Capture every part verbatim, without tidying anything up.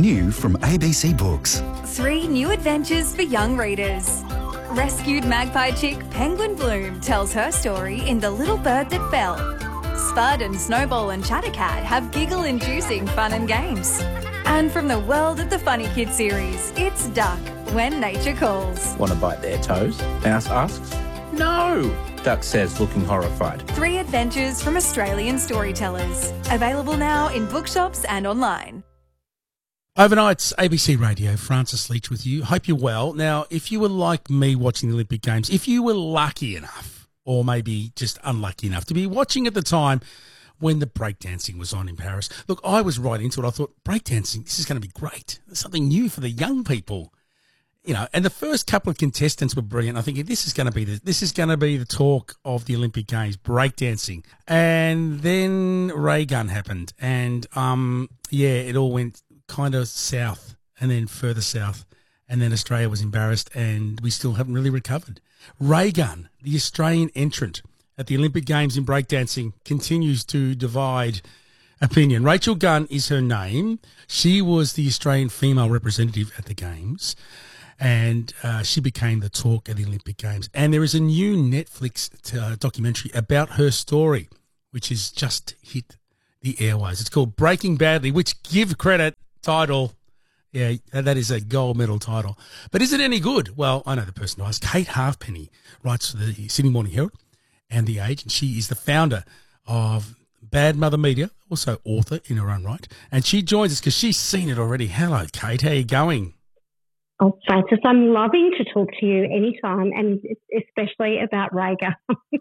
New from A B C Books. Three new adventures for young readers. Rescued magpie chick Penguin Bloom tells her story in The Little Bird That Fell. Spud and Snowball and Chattercat have giggle-inducing fun and games. And from the world of the Funny Kids series, it's Duck, When Nature Calls. Want to bite their toes? Mouse asks. No, Duck says, looking horrified. Three adventures from Australian storytellers. Available now in bookshops and online. Overnight's A B C Radio, Francis Leach with you. Hope you're well. Now, if you were like me watching the Olympic Games, if you were lucky enough, or maybe just unlucky enough, to be watching at the time when the breakdancing was on in Paris, look, I was right into it. I thought, breakdancing, this is going to be great. There's something new for the young people. You know, and the first couple of contestants were brilliant. I think this is going to be the this is going to be the talk of the Olympic Games, breakdancing. And then Ray Gun happened, and um, yeah, it all went kind of south, and then further south, and then Australia was embarrassed, and we still haven't really recovered. Ray Gun, the Australian entrant at the Olympic Games in breakdancing, continues to divide opinion. Rachel Gunn is her name. She was the Australian female representative at the Games, and uh, she became the talk at the Olympic Games. And there is a new Netflix uh, documentary about her story, which has just hit the airwaves. It's called Breaking Badly, which, give credit, title, yeah, that is a gold medal title. But is it any good? Well, I know the person who asked. Kate Halfpenny writes for the Sydney Morning Herald and The Age, and she is the founder of Bad Mother Media, also author in her own right. And she joins us because she's seen it already. Hello, Kate. How are you going? Oh, Francis, I'm loving to talk to you anytime, and especially about Rhaegar.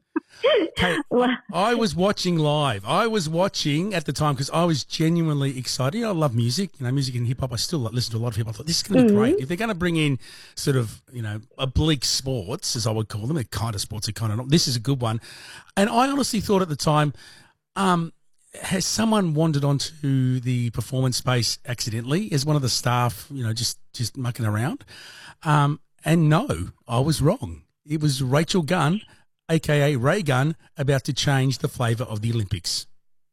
Kate, I was watching live. I was watching at the time because I was genuinely excited. You know, I love music, you know, music and hip hop. I still listen to a lot of hip hop. I thought, this is going to be mm-hmm. great. If they're going to bring in sort of, you know, oblique sports, as I would call them, they're kind of sports, they're kind of not. This is a good one. And I honestly thought at the time, um, has someone wandered onto the performance space accidentally as one of the staff, you know, just, just mucking around? Um, and no, I was wrong. It was Rachel Gunn, a k a. Ray Gun, about to change the flavour of the Olympics.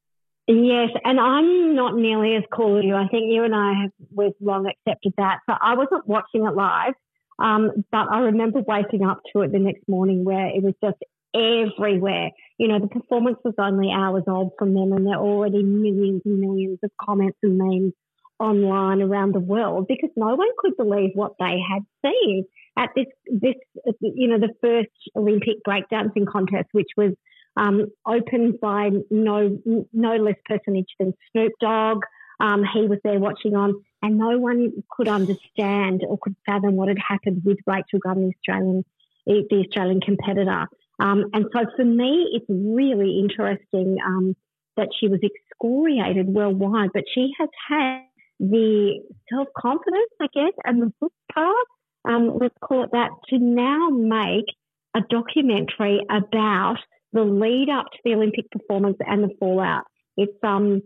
Yes, and I'm not nearly as cool as you. I think you and I have we've long accepted that. So I wasn't watching it live, um, but I remember waking up to it the next morning where it was just everywhere. You know, the performance was only hours old from them, and there are already millions and millions of comments and memes online around the world because no one could believe what they had seen at this, this you know, the first Olympic breakdancing contest, which was um, opened by no no less personage than Snoop Dogg. Um, he was there watching on, and no one could understand or could fathom what had happened with Rachel Gunn, the Australian, the Australian competitor. Um, and so for me, it's really interesting um, that she was excoriated worldwide, but she has had the self-confidence, I guess, and the book power, um, let's call it that, to now make a documentary about the lead up to the Olympic performance and the fallout. It's um,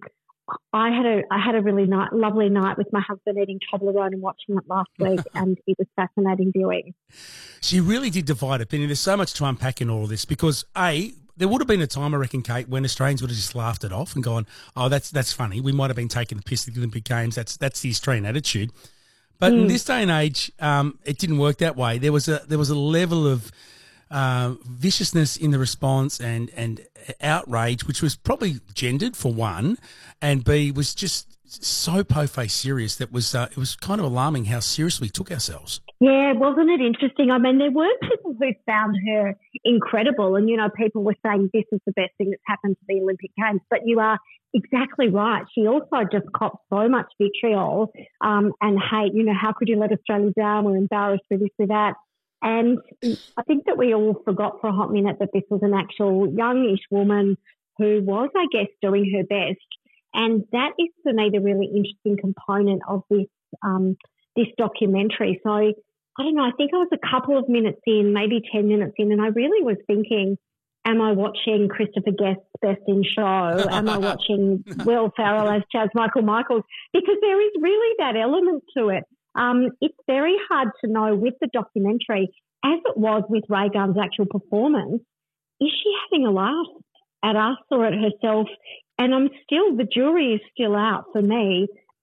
I had a I had a really night, lovely night with my husband eating Toblerone and watching it last week, and it was fascinating viewing. She really did divide opinion. There's so much to unpack in all of this because, A, there would have been a time, I reckon, Kate, when Australians would have just laughed it off and gone, oh, that's that's funny. We might have been taking the piss at the Olympic Games. That's that's the Australian attitude. But mm. in this day and age, um, it didn't work that way. There was a there was a level of uh, viciousness in the response and, and outrage, which was probably gendered, for one, and B, was just so po-faced serious that was uh, it was kind of alarming how seriously we took ourselves. Yeah, wasn't it interesting? I mean, there were people who found her incredible, and, you know, people were saying this is the best thing that's happened to the Olympic Games, but you are exactly right. She also just copped so much vitriol um, and hate. You know, how could you let Australia down? We're embarrassed for this, for that. And I think that we all forgot for a hot minute that this was an actual youngish woman who was, I guess, doing her best. And that is, for me, the really interesting component of this um, this documentary. So, I don't know, I think I was a couple of minutes in, maybe ten minutes in, and I really was thinking, am I watching Christopher Guest's Best in Show? Am I watching Will Ferrell as Chaz Michael Michaels? Because there is really that element to it. Um, it's very hard to know with the documentary, as it was with Ray Gunn's actual performance, is she having a laugh at us or at herself? And I'm still, the jury is still out for me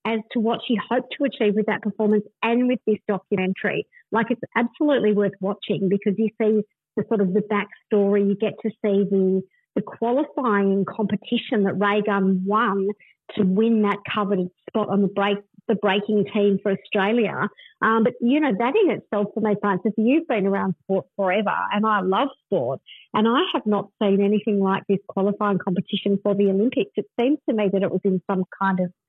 as to what she hoped to achieve with that performance and with this documentary. Like, it's absolutely worth watching because you see the sort of the backstory, you get to see the the qualifying competition that Ray Gunn won to win that coveted spot on the break the breaking team for Australia. Um, but, you know, that in itself for me, Francis, you've been around sport forever and I love sport and I have not seen anything like this qualifying competition for the Olympics. It seems to me that it was in some kind of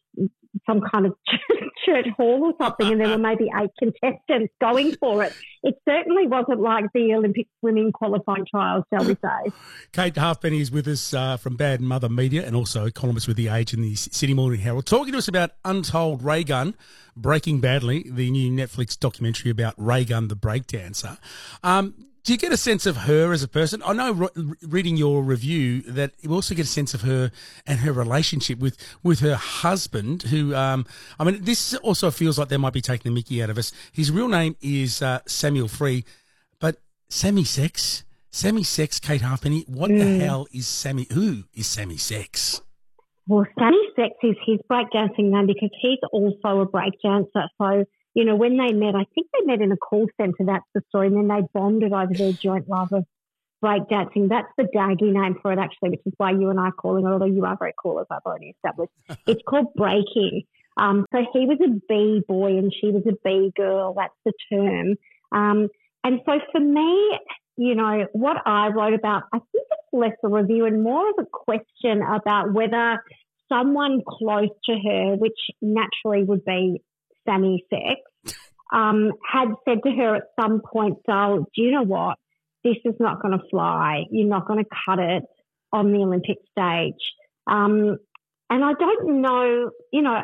some kind of church hall or something and there were maybe eight contestants going for it. It certainly wasn't like the Olympic swimming qualifying trials, shall we say. Kate Halfpenny is with us uh, from Bad Mother Media and also columnist with The Age and the Sydney Morning Herald, talking to us about Untold Ray Gunn, Breaking Badly, the new Netflix documentary about Ray Gunn, the breakdancer. Um, do you get a sense of her as a person? I know re- reading your review that you also get a sense of her and her relationship with, with her husband who, um, I mean, this also feels like they might be taking the mickey out of us. His real name is uh, Samuel Free, but Sammy Sex, Sammy Sex, Kate Halfpenny, what mm. the hell is Sammy, who is Sammy Sex? Well, Sammy Sex is his breakdancing name because he's also a breakdancer. So, you know, when they met, I think they met in a call centre, that's the story, and then they bonded over their joint love of breakdancing. That's the daggy name for it, actually, which is why you and I are calling it, although you are very cool, as I've already established. It's called breaking. Um, so he was a B boy and she was a B girl, that's the term. Um, and so for me, you know, what I wrote about, I think it's less a review and more of a question about whether someone close to her, which naturally would be Sammy Sex, um, had said to her at some point, "Oh, do you know what? This is not going to fly. You're not going to cut it on the Olympic stage." Um, and I don't know, you know,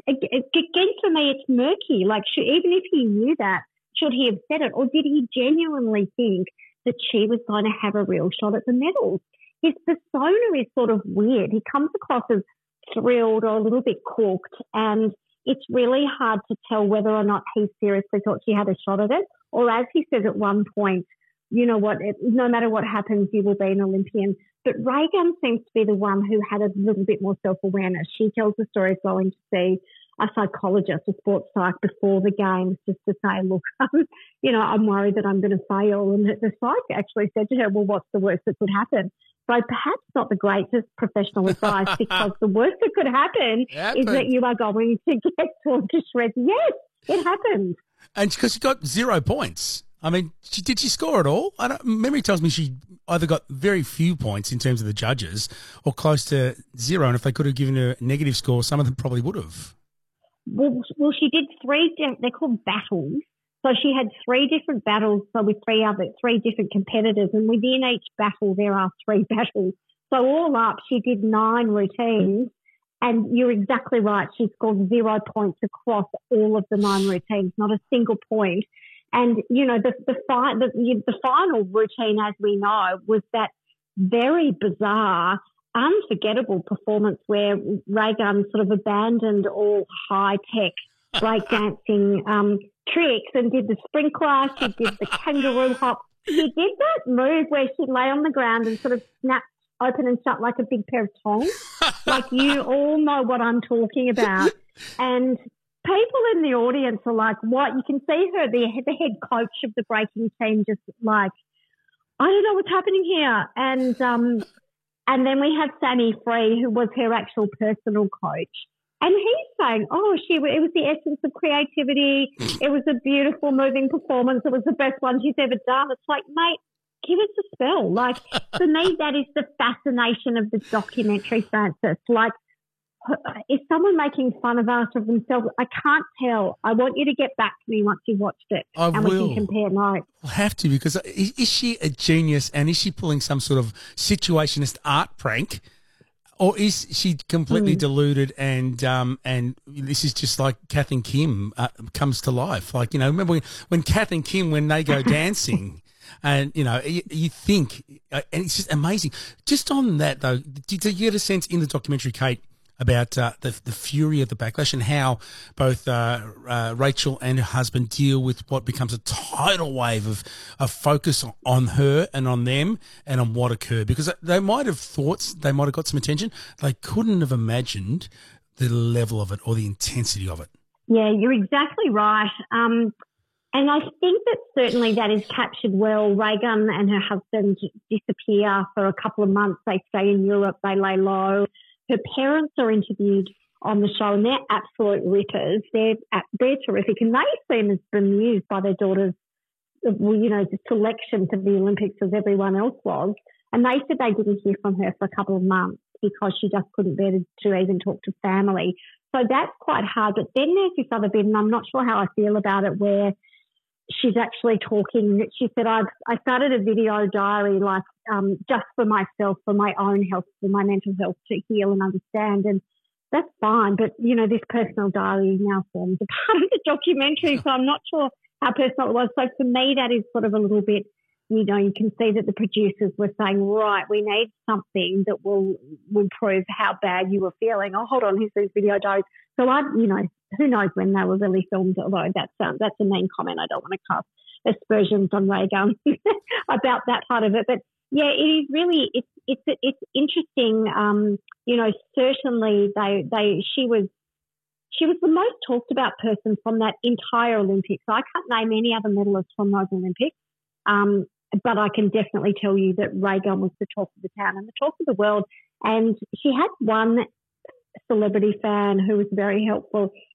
again, for me, it's murky. Like, should, even if he knew that, should he have said it? Or did he genuinely think that she was going to have a real shot at the medals? His persona is sort of weird. He comes across as thrilled or a little bit corked, and it's really hard to tell whether or not he seriously thought she had a shot at it, or as he says at one point, you know what, it, no matter what happens, you will be an Olympian. But Ray Gunn seems to be the one who had a little bit more self-awareness. She tells the story of going to see a psychologist, a sports psych before the games, just to say, look, um, you know, I'm worried that I'm going to fail. And the, the psych actually said to her, well, what's the worst that could happen? So perhaps not the greatest professional advice because the worst that could happen is that you are going to get torn to shreds. Yes, it happened. And because she got zero points. I mean, she, did she score at all? I don't, memory tells me she either got very few points in terms of the judges or close to zero. And if they could have given her a negative score, some of them probably would have. Well, well, she did three, they're called battles. So she had three different battles, so with three other, three different competitors, and within each battle there are three battles. So all up, she did nine routines, and you're exactly right. She scored zero points across all of the nine routines, not a single point. And you know, the the, fi- the, the final routine, as we know, was that very bizarre, unforgettable performance where Ray Gunn sort of abandoned all high tech breakdancing um, tricks and did the sprinkler. She did the kangaroo hop. She did that move where she lay on the ground and sort of snapped open and shut like a big pair of tongs. Like, you all know what I'm talking about. And people in the audience are like, what? You can see her, the, the head coach of the breaking team, just like, I don't know what's happening here. And um, and then we have Sammy Free, who was her actual personal coach. And he's saying, oh, she, it was the essence of creativity. It was a beautiful, moving performance. It was the best one she's ever done. It's like, mate, give us a spell. Like, for me, that is the fascination of the documentary, Francis. Like, is someone making fun of us, of themselves? I can't tell. I want you to get back to me once you've watched it. I and will. we can compare notes. I'll have to, because is, is she a genius and is she pulling some sort of situationist art prank? Or is she completely mm. deluded and um, and this is just like Kath and Kim uh, comes to life? Like, you know, remember when, when Kath and Kim, when they go dancing and, you know, you, you think, uh, and it's just amazing. Just on that, though, did you get a sense in the documentary, Kate, about uh, the the fury of the backlash and how both uh, uh, Rachel and her husband deal with what becomes a tidal wave of, of focus on her and on them and on what occurred? Because they might have thought they might have got some attention. They couldn't have imagined the level of it or the intensity of it. Yeah, you're exactly right. Um, and I think that certainly that is captured well. Reagan and her husband disappear for a couple of months. They stay in Europe. They lay low. Her parents are interviewed on the show, and they're absolute rippers. They're they're terrific, and they seem as bemused by their daughter's, well, you know, the selection to the Olympics as everyone else was. And they said they didn't hear from her for a couple of months because she just couldn't bear to, to even talk to family. So that's quite hard. But then there's this other bit, and I'm not sure how I feel about it, where she's actually talking. She said, I've, I started a video diary like um, just for myself, for my own health, for my mental health to heal and understand. And that's fine. But, you know, this personal diary now forms a part of the documentary, so I'm not sure how personal it was. So for me, that is sort of a little bit, you know, you can see that the producers were saying, right, we need something that will, will prove how bad you were feeling. Oh, hold on, here's these video diaries. So I, you know, who knows when they were really filmed, although that's, um, that's a mean comment. I don't want to cast aspersions on Reagan about that part of it. But yeah, it is really, it's, it's, it's interesting. Um, you know, certainly they, they, she was, She was the most talked about person from that entire Olympics. I can't name any other medalist from those Olympics, um, but I can definitely tell you that Reagan was the talk of the town and the talk of the world. And she had one celebrity fan who was very helpful.